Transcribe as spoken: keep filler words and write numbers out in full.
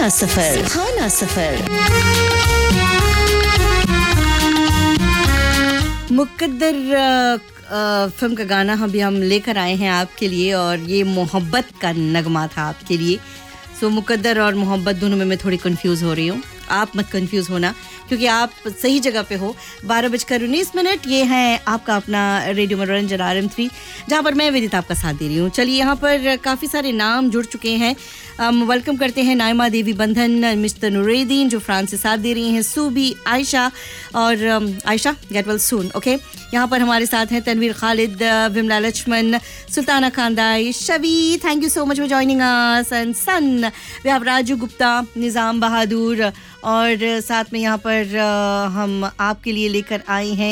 सुहाना सफर, सुहाना सफर। मुकद्दर film का गाना अभी हम लेकर आए हैं आपके लिए और ये मोहब्बत का नगमा था आपके लिए। सो मुकद्दर और मोहब्बत दोनों में मैं थोड़ी कंफ्यूज हो रही हूँ, आप मत कंफ्यूज होना क्योंकि आप सही जगह पे हो। बारह बजकर उन्नीस मिनट ये है आपका अपना रेडियो मनोरंजन आर एम थ्री, जहाँ पर मैं वेदिता आपका साथ दे रही हूँ। चलिए, यहाँ पर काफ़ी सारे नाम जुड़ चुके हैं। हम वेलकम करते हैं नाइमा देवी बंधन, मिस्टर नुरेदीन जो फ्रांस से साथ दे रही हैं, सूबी, आयशा और Ayesha get well soon. Okay, यहाँ पर हमारे साथ हैं Tanveer Khalid, Vimla Lakshman, Sultana खानदाई, शवी, thank you so much for joining us and sun. We have Raju Gupta, निज़ाम बहादुर और साथ में यहाँ पर हम आपके लिए लेकर आए हैं